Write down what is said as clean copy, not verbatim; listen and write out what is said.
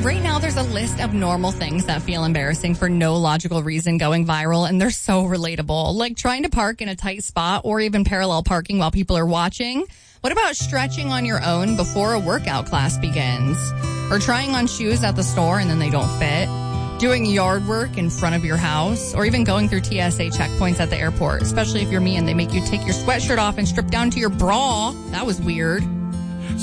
Right now, there's a list of normal things that feel embarrassing for no logical reason going viral, and they're so relatable. Like trying to park in a tight spot or even parallel parking while people are watching. What about stretching on your own before a workout class begins? Or trying on shoes at the store and then they don't fit? Doing yard work in front of your house? Or even going through TSA checkpoints at the airport, especially if you're me and they make you take your sweatshirt off and strip down to your bra. That was weird.